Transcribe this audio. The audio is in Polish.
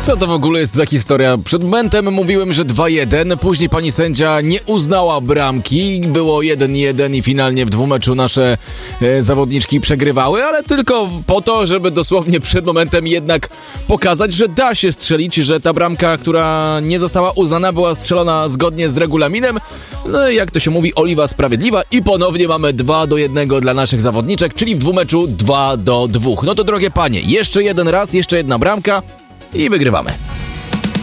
Co to w ogóle jest za historia? Przed momentem mówiłem, że 2-1, później pani sędzia nie uznała bramki, było 1-1 i finalnie w dwumeczu nasze zawodniczki przegrywały, ale tylko po to, żeby dosłownie przed momentem jednak pokazać, że da się strzelić, że ta bramka, która nie została uznana, była strzelona zgodnie z regulaminem. No i jak to się mówi, oliwa sprawiedliwa i ponownie mamy 2-1 dla naszych zawodniczek, czyli w dwumeczu 2-2. No to drogie panie, jeszcze jeden raz, jeszcze jedna bramka i wygrywamy.